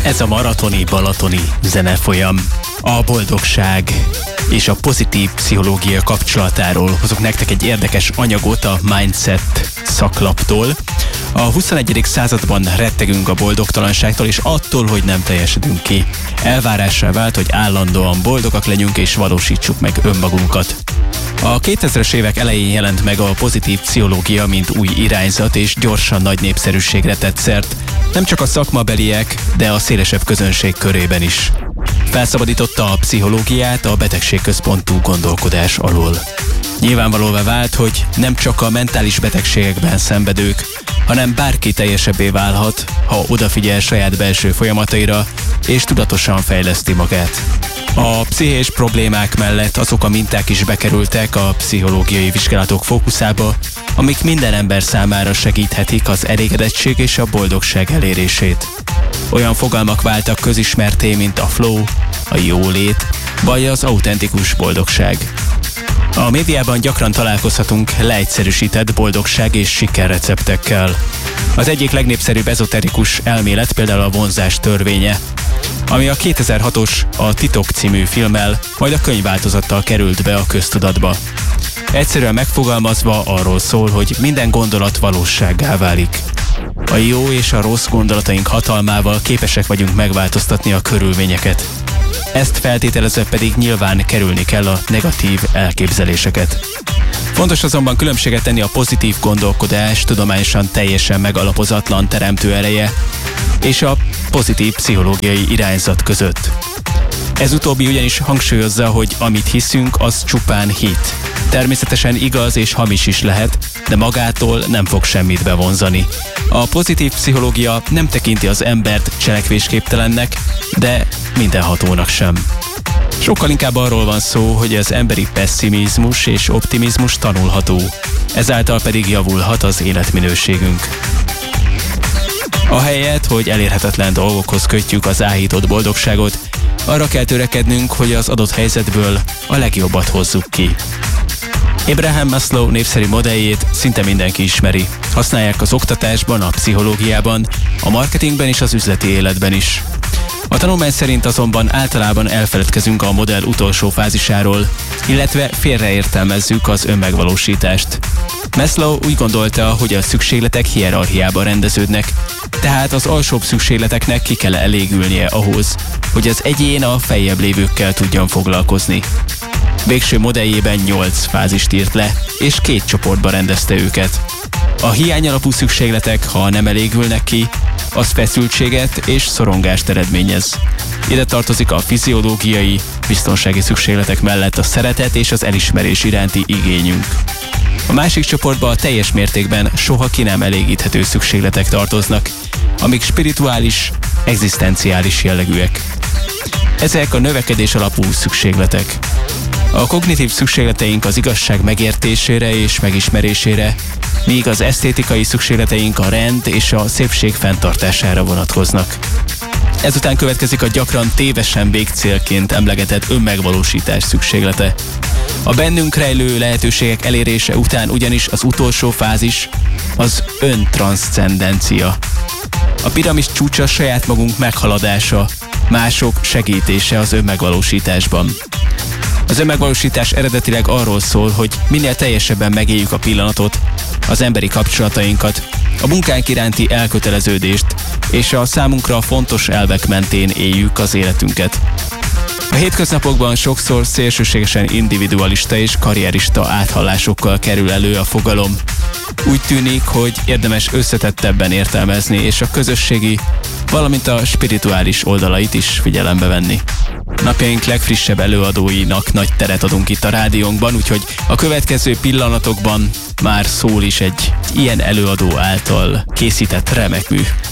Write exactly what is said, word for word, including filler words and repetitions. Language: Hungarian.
Ez a maratoni balatoni zenefolyam a boldogság és a pozitív pszichológia kapcsolatáról hozok nektek egy érdekes anyagot a Mindset szaklaptól. A huszonegyedik században rettegünk a boldogtalanságtól és attól, hogy nem teljesedünk ki. Elvárássá vált, hogy állandóan boldogak legyünk és valósítsuk meg önmagunkat. A kétezres évek elején jelent meg a pozitív pszichológia, mint új irányzat, és gyorsan nagy népszerűségre tett szert, nem csak a szakmabeliek, de a szélesebb közönség körében is. Felszabadította a pszichológiát a betegségközpontú gondolkodás alól. Nyilvánvalóvá vált, hogy nem csak a mentális betegségekben szenvedők, hanem bárki teljesebbé válhat, ha odafigyel saját belső folyamataira, és tudatosan fejleszti magát. A pszichés problémák mellett azok a minták is bekerültek a pszichológiai vizsgálatok fókuszába, amik minden ember számára segíthetik az elégedettség és a boldogság elérését. Olyan fogalmak váltak közismerté, mint a flow, a jólét, vagy az autentikus boldogság. A médiában gyakran találkozhatunk leegyszerűsített boldogság és sikerreceptekkel. Az egyik legnépszerűbb ezoterikus elmélet például a vonzás törvénye, ami a kétezer-hatos A Titok című filmmel, majd a könyvváltozattal került be a köztudatba. Egyszerűen megfogalmazva arról szól, hogy minden gondolat valósággá válik. A jó és a rossz gondolataink hatalmával képesek vagyunk megváltoztatni a körülményeket. Ezt feltételezve pedig nyilván kerülni kell a negatív elképzeléseket. Fontos azonban különbséget tenni a pozitív gondolkodás tudományosan teljesen megalapozatlan teremtő ereje és a pozitív pszichológiai irányzat között. Ez utóbbi ugyanis hangsúlyozza, hogy amit hiszünk, az csupán hit. Természetesen igaz és hamis is lehet, de magától nem fog semmit bevonzani. A pozitív pszichológia nem tekinti az embert cselekvésképtelennek, de mindenhatónak sem. Sokkal inkább arról van szó, hogy az emberi pesszimizmus és optimizmus tanulható, ezáltal pedig javulhat az életminőségünk. Ahelyett, hogy elérhetetlen dolgokhoz kötjük az áhított boldogságot, arra kell törekednünk, hogy az adott helyzetből a legjobbat hozzuk ki. Abraham Maslow népszerű modelljét szinte mindenki ismeri. Használják az oktatásban, a pszichológiában, a marketingben és az üzleti életben is. A tanulmány szerint azonban általában elfeledkezünk a modell utolsó fázisáról, illetve félreértelmezzük az önmegvalósítást. Maslow úgy gondolta, hogy a szükségletek hierarchiában rendeződnek, tehát az alsóbb szükségleteknek ki kell elégülnie ahhoz, hogy az egyén a feljebb lévőkkel tudjon foglalkozni. Végső modelljében nyolc fázist írt le, és két csoportba rendezte őket. A hiány alapú szükségletek, ha nem elégülnek ki, az feszültséget és szorongást eredményez. Ide tartozik a fiziológiai, biztonsági szükségletek mellett a szeretet és az elismerés iránti igényünk. A másik csoportba a teljes mértékben soha ki nem elégíthető szükségletek tartoznak, amik spirituális, egzisztenciális jellegűek. Ezek a növekedés alapú szükségletek. A kognitív szükségleteink az igazság megértésére és megismerésére, míg az esztétikai szükségleteink a rend és a szépség fenntartására vonatkoznak. Ezután következik a gyakran tévesen végcélként emlegetett önmegvalósítás szükséglete. A bennünk rejlő lehetőségek elérése után ugyanis az utolsó fázis az öntranszcendencia. A piramis csúcsa saját magunk meghaladása, mások segítése az önmegvalósításban. Az önmegvalósítás eredetileg arról szól, hogy minél teljesebben megéljük a pillanatot, az emberi kapcsolatainkat, a munkánk iránti elköteleződést, és a számunkra fontos elvek mentén éljük az életünket. A hétköznapokban sokszor szélsőségesen individualista és karrierista áthallásokkal kerül elő a fogalom. Úgy tűnik, hogy érdemes összetettebben értelmezni és a közösségi, valamint a spirituális oldalait is figyelembe venni. Napjaink legfrissebb előadóinak nagy teret adunk itt a rádiónkban, úgyhogy a következő pillanatokban már szól is egy ilyen előadó által készített remek mű.